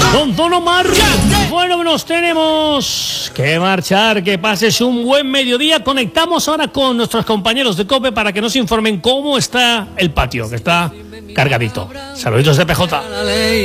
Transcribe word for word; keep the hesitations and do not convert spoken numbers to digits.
Don Don Omar. Bueno, nos tenemos que marchar. Que pases un buen mediodía. Conectamos ahora con nuestros compañeros de COPE para que nos informen cómo está el patio, que está cargadito. Saluditos de P J.